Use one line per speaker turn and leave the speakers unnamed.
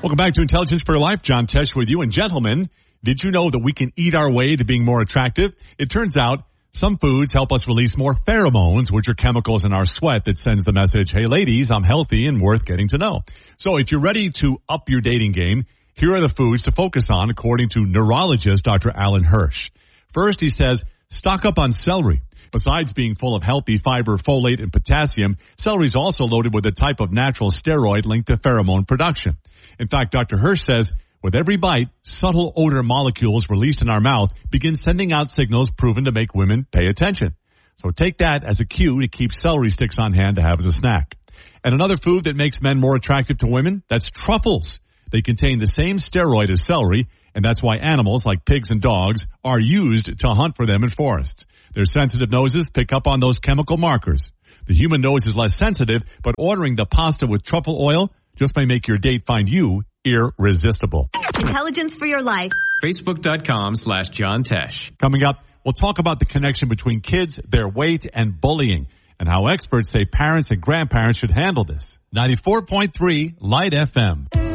Welcome back to Intelligence for Your Life. John Tesh with you. And gentlemen, did you know that we can eat our way to being more attractive? It turns out some foods help us release more pheromones, which are chemicals in our sweat that sends the message, hey ladies, I'm healthy and worth getting to know. So if you're ready to up your dating game, here are the foods to focus on according to neurologist Dr. Alan Hirsch. First, he says, stock up on celery. Besides being full of healthy fiber, folate, and potassium, celery is also loaded with a type of natural steroid linked to pheromone production. In fact, Dr. Hirsch says, with every bite, subtle odor molecules released in our mouth begin sending out signals proven to make women pay attention. So take that as a cue to keep celery sticks on hand to have as a snack. And another food that makes men more attractive to women, that's truffles. They contain the same steroid as celery, and that's why animals like pigs and dogs are used to hunt for them in forests. Their sensitive noses pick up on those chemical markers. The human nose is less sensitive, but ordering the pasta with truffle oil just may make your date find you irresistible.
Intelligence for Your Life.
Facebook.com/John Tesh.
Coming up, we'll talk about the connection between kids, their weight, and bullying, and how experts say parents and grandparents should handle this. 94.3 Light FM.